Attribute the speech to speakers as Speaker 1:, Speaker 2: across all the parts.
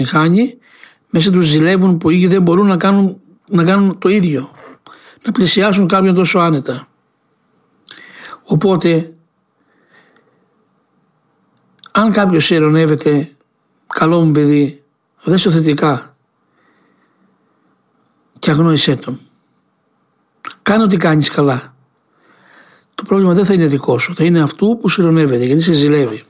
Speaker 1: χάνει, μέσα τους ζηλεύουν που οι δεν μπορούν να κάνουν το ίδιο, να πλησιάσουν κάποιον τόσο άνετα. Οπότε, αν κάποιος ειρωνεύεται, καλό μου παιδί, δες το θετικά και αγνόησέ τον. Κάνε ό,τι κάνεις καλά. Το πρόβλημα δεν θα είναι δικό σου, θα είναι αυτού που σε ειρωνεύεται, γιατί σε ζηλεύει.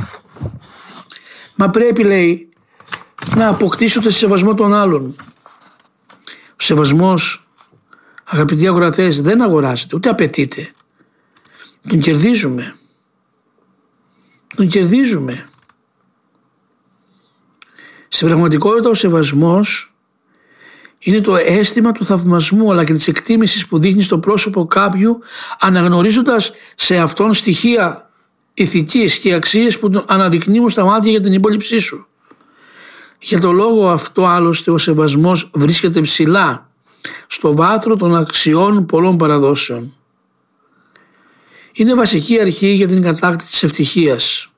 Speaker 1: Μα πρέπει, λέει, να αποκτήσω το σεβασμό των άλλων. Ο σεβασμός, αγαπητοί ακροατές, δεν αγοράζεται, ούτε απαιτείται. Τον κερδίζουμε. Τον κερδίζουμε. Στην πραγματικότητα ο σεβασμός είναι το αίσθημα του θαυμασμού αλλά και της εκτίμησης που δείχνει στο πρόσωπο κάποιου, αναγνωρίζοντας σε αυτόν στοιχεία ηθικής και αξίες που τον αναδεικνύουν στα μάτια για την υπόλοιψή σου. Για το λόγο αυτό άλλωστε ο σεβασμός βρίσκεται ψηλά στο βάθρο των αξιών πολλών παραδόσεων. Είναι βασική αρχή για την κατάκτηση της ευτυχίας.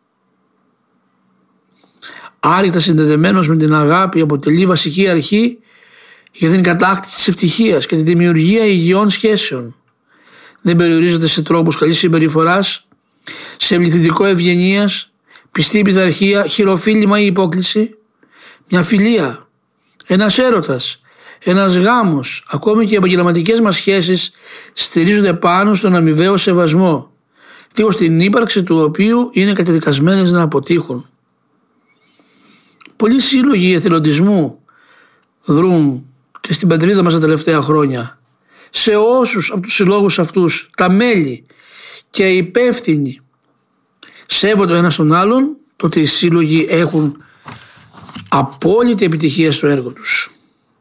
Speaker 1: Άρρηκτα συνδεδεμένος με την αγάπη αποτελεί βασική αρχή για την κατάκτηση της ευτυχίας και τη δημιουργία υγιών σχέσεων. Δεν περιορίζονται σε τρόπους καλής συμπεριφοράς, σε πληθυντικό ευγενίας, πιστή πειθαρχία, χειροφίλημα ή υπόκληση. Μια φιλία, ένας έρωτας, ένας γάμος, ακόμη και οι επαγγελματικές μας σχέσεις στηρίζονται πάνω στον αμοιβαίο σεβασμό, δίχως την ύπαρξη του οποίου είναι καταδικασμένες να αποτύχουν. Πολλοί σύλλογοι εθελοντισμού δρούν και στην πατρίδα μας τα τελευταία χρόνια. Σε όσους από τους συλλόγους αυτούς τα μέλη και οι υπεύθυνοι σέβονται ο ένας τον άλλον, τότε οι σύλλογοι έχουν απόλυτη επιτυχία στο έργο τους.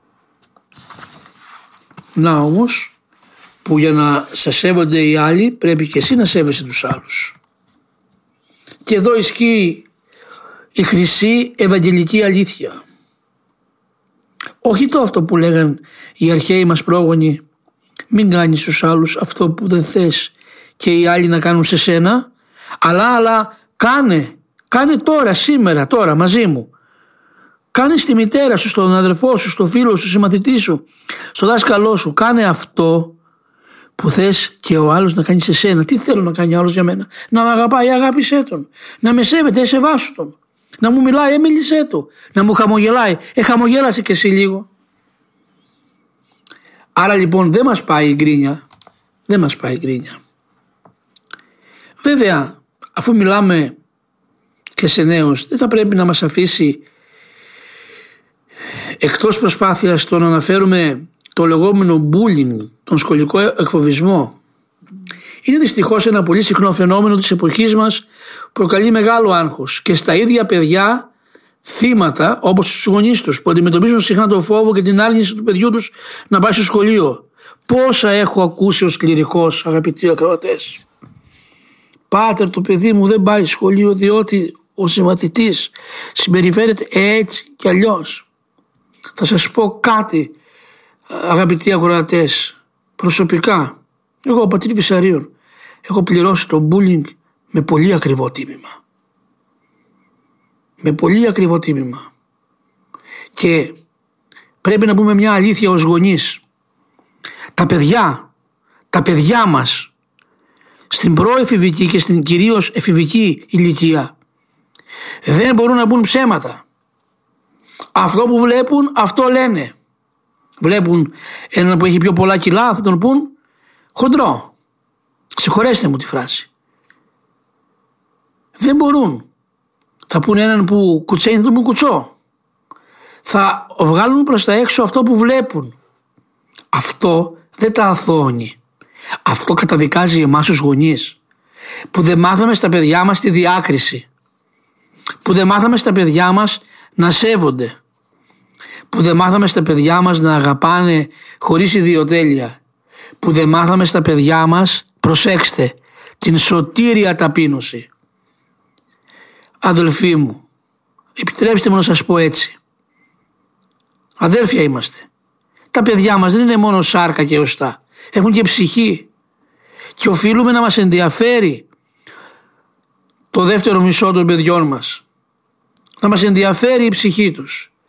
Speaker 1: Να όμως που για να σε σέβονται οι άλλοι πρέπει και εσύ να σέβεσαι τους άλλους. Και εδώ ισχύει η χρυσή ευαγγελική αλήθεια. Όχι το αυτό που λέγαν οι αρχαίοι μας πρόγονοι, μην κάνεις στους άλλους αυτό που δεν θες και οι άλλοι να κάνουν σε σένα, αλλά κάνε τώρα, σήμερα, τώρα μαζί μου. Κάνε στη μητέρα σου, στον αδερφό σου, στο φίλο σου, στο μαθητή σου, στο δάσκαλό σου. Κάνε αυτό που θες και ο άλλος να κάνει σε σένα. Τι θέλω να κάνει ο άλλος για μένα? Να με αγαπάει, αγάπησέ τον. Να με σέβεται, σεβάσου τον. Να μου μιλάει, μίλησέ του. Να μου χαμογελάει, χαμογέλασε και εσύ λίγο. Άρα λοιπόν δεν μας πάει η γκρίνια. Δεν μας πάει η γκρίνια. Βέβαια, αφού μιλάμε και σε νέους, δεν θα πρέπει να μας αφήσει εκτός προσπάθειας το να αναφέρουμε το λεγόμενο bullying, τον σχολικό εκφοβισμό. Είναι δυστυχώς ένα πολύ συχνό φαινόμενο της εποχής μας που προκαλεί μεγάλο άγχος και στα ίδια παιδιά θύματα όπως στους γονείς τους που αντιμετωπίζουν συχνά το φόβο και την άρνηση του παιδιού τους να πάει στο σχολείο. Πόσα έχω ακούσει ως κληρικός, αγαπητοί ακροατές. Πάτερ, το παιδί μου δεν πάει σχολείο διότι ο συμμαθητής συμπεριφέρεται έτσι κι αλλιώς. Θα σας πω κάτι, αγαπητοί ακροατές, προσωπικά. Εγώ, ο πατήρ Βυσσαρίων, έχω πληρώσει το bullying με πολύ ακριβό τίμημα. Με πολύ ακριβό τίμημα. Και πρέπει να πούμε μια αλήθεια ως γονείς. Τα παιδιά μας στην προεφηβική και στην κυρίως εφηβική ηλικία δεν μπορούν να πούν ψέματα. Αυτό που βλέπουν, αυτό λένε. Βλέπουν έναν που έχει πιο πολλά κιλά, θα τον πούν χοντρό. Συγχωρέστε μου τη φράση. Δεν μπορούν. Θα πούν έναν που κουτσένει, θα τον πούν κουτσό. Θα βγάλουν προς τα έξω αυτό που βλέπουν. Αυτό δεν τα αθώνει. Αυτό καταδικάζει εμάς τους γονείς που δεν μάθαμε στα παιδιά μας τη διάκριση, που δεν μάθαμε στα παιδιά μας να σέβονται, που δεν μάθαμε στα παιδιά μας να αγαπάνε χωρίς ιδιοτέλεια, που δεν μάθαμε στα παιδιά μας, προσέξτε, την σωτήρια ταπείνωση. Αδελφοί μου, επιτρέψτε μου να σας πω έτσι. Αδέρφια είμαστε. Τα παιδιά μας δεν είναι μόνο σάρκα και οστά. Έχουν και ψυχή. Και οφείλουμε να μας ενδιαφέρει το δεύτερο μισό των παιδιών μας. Να μας ενδιαφέρει η ψυχή τους.